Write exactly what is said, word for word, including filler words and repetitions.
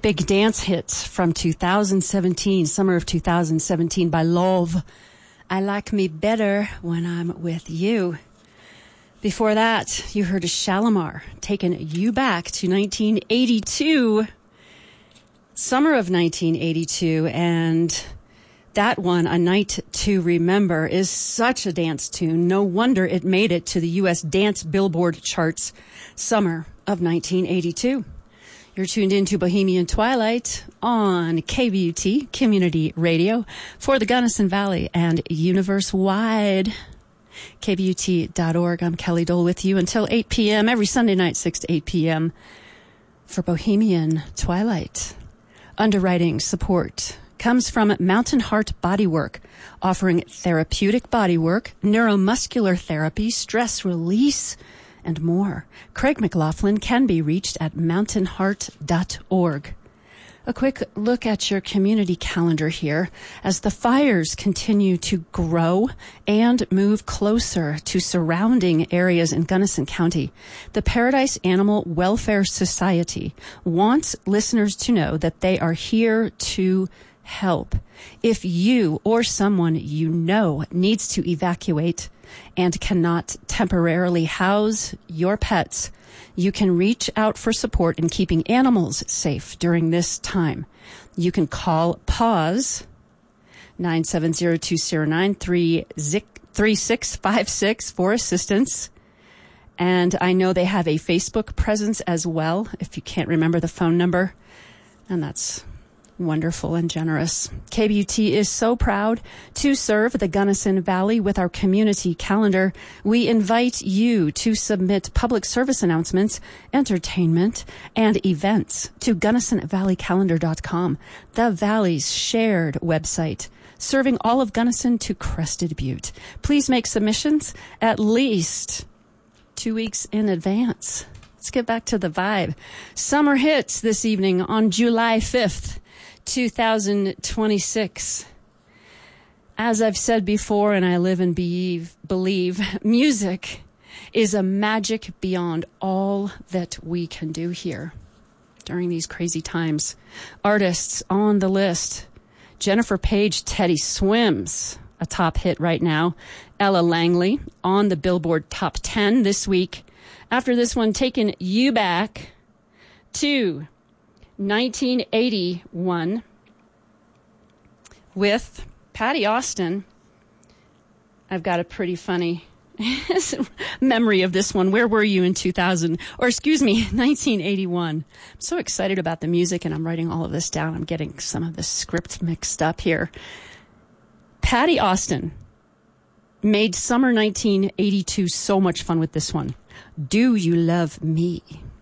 big dance hits from two thousand seventeen, summer of two thousand seventeen by Love. I Like Me Better When I'm With You. Before that, you heard a Shalimar taking you back to nineteen eighty-two, summer of nineteen eighty-two, and that one, A Night to Remember, is such a dance tune. No wonder it made it to the U S Dance Billboard charts, summer of nineteen eighty-two. You're tuned into Bohemian Twilight on K B U T Community Radio for the Gunnison Valley and universe-wide. K B U T dot org. I'm Kelly Dole with you until eight p.m. every Sunday night, six to eight p.m. for Bohemian Twilight. Underwriting support comes from Mountain Heart Bodywork, offering therapeutic bodywork, neuromuscular therapy, stress release, and more. Craig McLaughlin can be reached at mountain heart dot org. A quick look at your community calendar here as the fires continue to grow and move closer to surrounding areas in Gunnison County. The Paradise Animal Welfare Society wants listeners to know that they are here to help. If you or someone you know needs to evacuate and cannot temporarily house your pets, you can reach out for support in keeping animals safe during this time. You can call PAWS nine seven zero, two zero nine, three six five six for assistance. And I know they have a Facebook presence as well, if you can't remember the phone number. And that's wonderful and generous. K B U T is so proud to serve the Gunnison Valley with our community calendar. We invite you to submit public service announcements, entertainment, and events to gunnison valley calendar dot com, the Valley's shared website, serving all of Gunnison to Crested Butte. Please make submissions at least two weeks in advance. Let's get back to the vibe. Summer hits this evening on July fifth. two thousand twenty-six. As I've said before, and I live and believe, believe, music is a magic beyond all that we can do here during these crazy times. Artists on the list: Jennifer Page, Teddy Swims, a top hit right now. Ella Langley on the Billboard Top ten this week. After this one, taking you back to nineteen eighty-one with Patty Austin. I've got a pretty funny memory of this one. Where were you in two thousand? Or excuse me, nineteen eighty-one. I'm so excited about the music and I'm writing all of this down. I'm getting some of the script mixed up here. Patty Austin made summer nineteen eighty-two so much fun with this one. Do You Love Me?